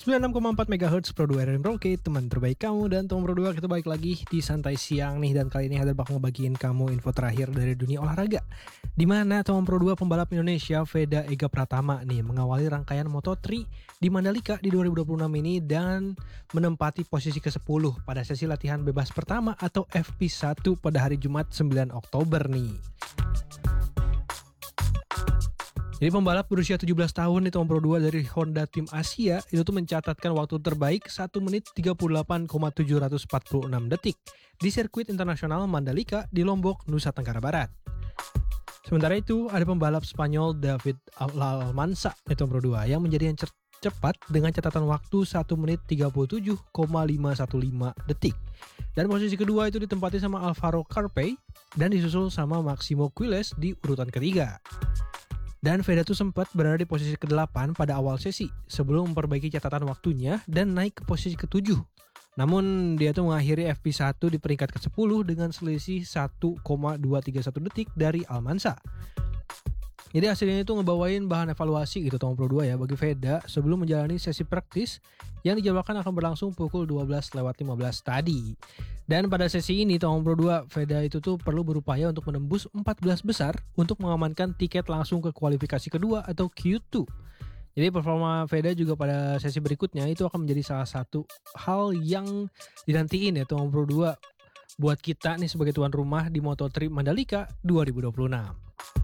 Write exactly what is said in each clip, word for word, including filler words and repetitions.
sembilan puluh enam koma empat megahertz Pro dua R M Roke, teman terbaik kamu. Dan teman Pro dua, kita balik lagi di Santai Siang nih. Dan kali ini Hadir bakal ngebagiin kamu info terakhir dari dunia olahraga, dimana teman Pro dua pembalap Indonesia Veda Ega Pratama nih mengawali rangkaian Moto tiga di Mandalika di dua ribu dua puluh enam ini dan menempati posisi kesepuluh pada sesi latihan bebas pertama atau F P satu pada hari Jumat sembilan Oktober nih. Jadi pembalap berusia tujuh belas tahun di tahun Pro dua dari Honda Tim Asia itu tuh mencatatkan waktu terbaik satu menit tiga puluh delapan koma tujuh empat enam detik di sirkuit internasional Mandalika di Lombok, Nusa Tenggara Barat. Sementara itu ada pembalap Spanyol David Almansa di tahun Pro dua yang menjadi yang cepat dengan catatan waktu satu menit tiga puluh tujuh koma lima satu lima detik. Dan posisi kedua itu ditempati sama Alvaro Carpe dan disusul sama Maximo Quiles di urutan ketiga. Dan Veda tuh sempat berada di posisi kedelapan pada awal sesi sebelum memperbaiki catatan waktunya dan naik ke posisi ketujuh. Namun dia tuh mengakhiri F P satu di peringkat kesepuluh dengan selisih satu koma dua tiga satu detik dari Almansa. Jadi hasilnya itu ngebawain bahan evaluasi gitu tahun Pro dua ya bagi Veda sebelum menjalani sesi praktis yang dijadwalkan akan berlangsung pukul dua belas lewat lima belas tadi. Dan pada sesi ini tahun Pro dua, Veda itu tuh perlu berupaya untuk menembus empat belas besar untuk mengamankan tiket langsung ke kualifikasi kedua atau Q dua. Jadi performa Veda juga pada sesi berikutnya itu akan menjadi salah satu hal yang dinantiin ya tahun Pro dua buat kita nih sebagai tuan rumah di Moto tiga Mandalika dua ribu dua puluh enam.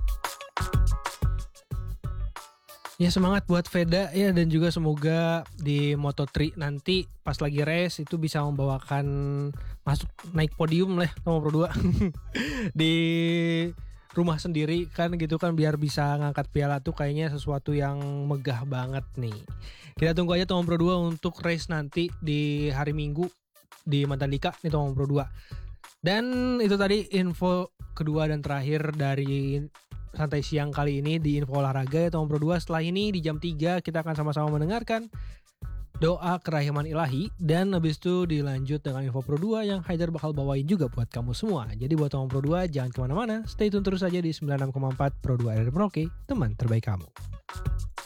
Ya semangat buat Veda ya, dan juga semoga di Moto tiga nanti pas lagi race itu bisa membawakan masuk naik podium lah nomor Pro dua di rumah sendiri kan gitu kan, biar bisa ngangkat piala tuh kayaknya sesuatu yang megah banget nih. Kita tunggu aja Tom Pro dua untuk race nanti di hari Minggu di Mandalika nih Tom Pro dua. Dan itu tadi info kedua dan terakhir dari Santai Siang kali ini di info olahraga ya Tom Pro dua. Setelah ini di jam tiga kita akan sama-sama mendengarkan doa kerahiman ilahi, dan habis itu dilanjut dengan info Pro dua yang Haidar bakal bawain juga buat kamu semua. Jadi buat Tom Pro dua jangan kemana-mana, stay tune terus aja di sembilan puluh enam koma empat Pro dua R M Roke, teman terbaik kamu.